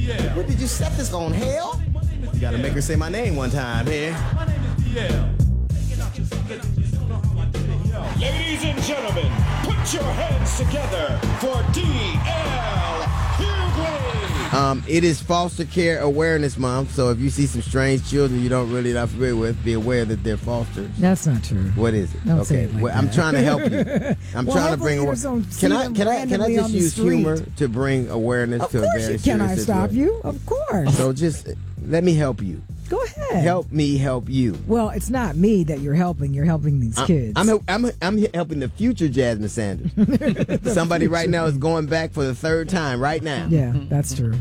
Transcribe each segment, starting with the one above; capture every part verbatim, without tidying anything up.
What did you set this on hell? You gotta make her say my name one time here. Ladies and gentlemen, put your hands together for D L Hughley. Um, it is Foster Care Awareness Month, so if you see some strange children you don't really not familiar with, be aware that they're fosters. That's not true. What is it? Don't okay, say it like well, I'm that. trying to help you. I'm Well, trying to bring hopefully awareness. you don't Can see I them can I can I randomly just on the use street. humor to bring awareness Of to a course very you serious can. I stop situation? you? Of course. So just let me help you. Go ahead. Help me help you. Well, it's not me that you're helping. You're helping these I'm, kids. I'm, I'm I'm helping the future Jasmine Sanders. Somebody right now is going back for the third time right now. Yeah, that's true.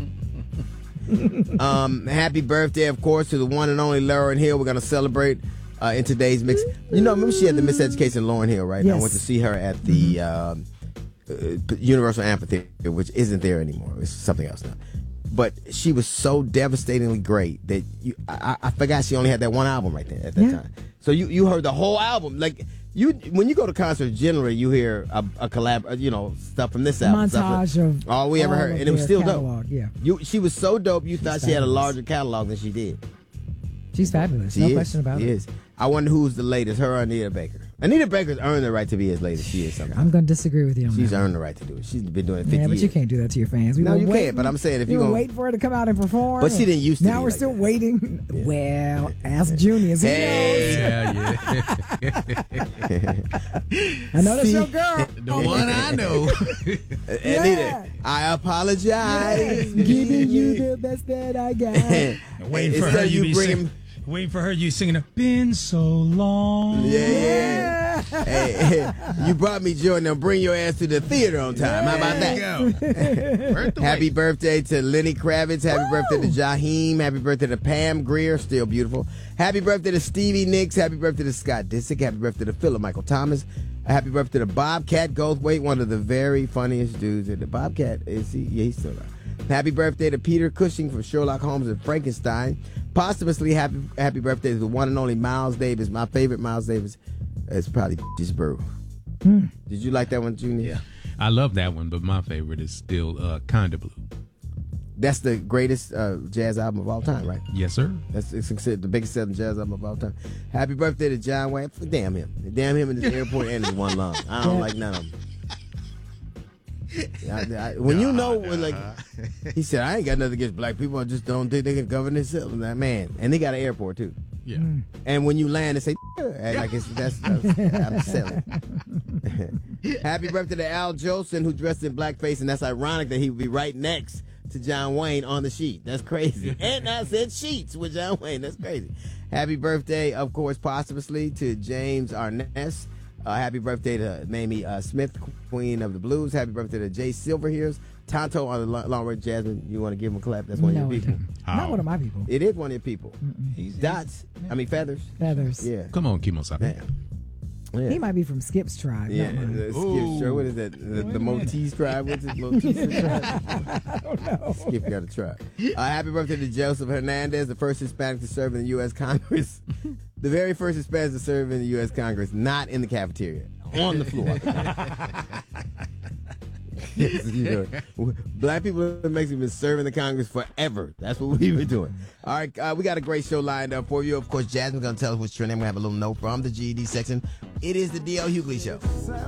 Um, happy birthday, of course, to the one and only Lauren Hill. We're going to celebrate uh, in today's mix. You know, remember she had the Miseducation Lauren Hill, right? Yes. I went to see her at the um, uh, Universal Amphitheater, which isn't there anymore. It's something else now. But she was so devastatingly great that you, I, I forgot she only had that one album right there at that Yeah. time. So you, you heard the whole album. Like you, when you go to concerts, generally you hear a, a collab, uh, you know, stuff from this album. stuff Montage from, of all we ever all heard, of and it was their still catalog, dope. yeah. You, she was so dope. You thought she had a fabulous. larger catalog than she did. She's fabulous. She no is. question about she it. is. I wonder who's the latest, her or Anita Baker. Anita Baker's earned the right to be as late as she is. Somehow. I'm going to disagree with you on She's that. earned the right to do it. She's been doing it fifty Yeah, but years. you can't do that to your fans. We No, were you waiting, can't, but I'm saying if we you were gonna- waiting for her to come out and perform. But she didn't used to Now be we're like still that. waiting. Well, ask Junius. He Hey. Yeah, yeah. knows. I know that's See? your girl. The one I know. Anita, I apologize. Giving you the best that I got. Waiting for Instead her, of you you be bring sing, him- waiting for her, you singing a "Been So Long." Yeah, yeah. Hey, hey, you brought me joy. Now bring your ass to the theater on time. How about that? Go. Happy birthday to Lenny Kravitz. Happy birthday to Jaheim. Happy birthday to Pam Grier. Still beautiful. Happy birthday to Stevie Nicks. Happy birthday to Scott Disick. Happy birthday to Philip Michael Thomas. Happy birthday to Bobcat Goldthwait, one of the very funniest dudes. The Bobcat, is he? Yeah, he's still around. Happy birthday to Peter Cushing from Sherlock Holmes and Frankenstein. Posthumously, happy happy birthday to the one and only Miles Davis. My favorite Miles Davis is probably just Burrow. Mm. Did you like that one, Junior? Yeah, I love that one, but my favorite is still uh, "Kinda Blue." That's the greatest uh, jazz album of all time, right? Yes, sir. That's it's considered the biggest selling jazz album of all time. Happy birthday to John Wayne. Damn him. Damn him in this airport and his one lung. I don't like none of them. I, I, when you know, when, like, he said, I ain't got nothing against black people. I just don't think they can govern themselves. That man. And they got an airport, too. Yeah. And when you land, they say, like it's, that's, that's I'm selling. Happy birthday to Al Jolson, who dressed in blackface, and that's ironic that he would be right next to John Wayne on the sheet. That's crazy. And I said sheets with John Wayne. That's crazy. Happy birthday, of course, posthumously to James Arness. Uh, happy birthday to Mamie uh, Smith, Queen of the Blues. Happy birthday to Jay Silverhears. Tonto on the Long Long Range Jasmine. You want to give him a clap? That's one No, of we your people. don't. Not one of my people. It is one of your people. He's, Dots. I mean, feathers. Feathers. Yeah. Come on, Kimo-san. Yeah. Yeah. He might be from Skip's tribe. Yeah, Not mine. the Skip, sure. What is that? The, the Motis tribe? What's it? Motis tribe? I don't know. Skip got a tribe. Uh, happy birthday to Joseph Hernandez, the first Hispanic to serve in the U S Congress. The very first Hispanic to serve in the U S Congress, not in the cafeteria, on the floor. You know, black people in Mexico have been serving the Congress forever. That's what we've been doing. All right, uh, we got a great show lined up for you. Of course, Jasmine's going to tell us what's trending. We're going to have a little note from the G E D section. It is the D L Hughley Show.